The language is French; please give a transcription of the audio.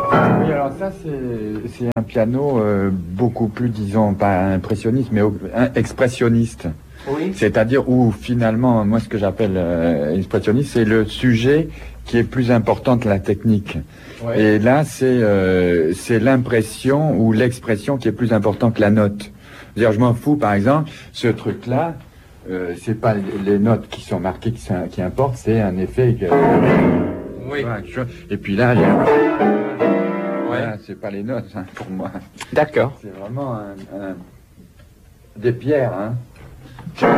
Oui, alors ça, c'est un piano beaucoup plus, disons, pas impressionniste, mais expressionniste. Oui. C'est-à-dire où, finalement, moi, ce que j'appelle expressionniste, c'est le sujet qui est plus important que la technique. Ouais. Et là, c'est l'impression ou l'expression qui est plus important que la note. C'est-à-dire, je m'en fous, par exemple, ce truc-là, c'est pas les notes qui sont marquées qui importent, c'est un effet. Oui. Et puis là, il y a... Ouais. Voilà, c'est pas les notes, hein, pour moi. D'accord. C'est vraiment des pierres, hein.